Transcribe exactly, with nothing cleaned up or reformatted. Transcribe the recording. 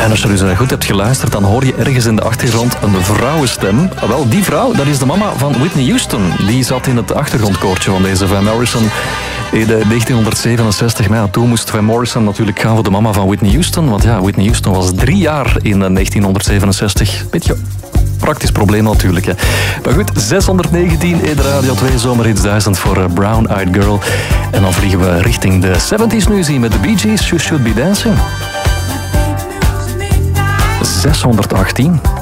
En als je dus goed hebt geluisterd, dan hoor je ergens in de achtergrond een vrouwenstem. Wel, die vrouw, dat is de mama van Whitney Houston. Die zat in het achtergrondkoortje van deze Van Morrison in negentienhonderdzevenenzestig. Maar ja, toen moest Van Morrison natuurlijk gaan voor de mama van Whitney Houston. Want ja, Whitney Houston was drie jaar in negentienhonderdzevenenzestig. Beetje praktisch probleem natuurlijk. Hè. Maar goed, zeshonderdnegentien in de Radio twee Zomerhits duizend voor Brown Eyed Girl. En dan vliegen we richting de zeventies nu zien met de Bee Gees, You Should Be Dancing. zeshonderdachttien.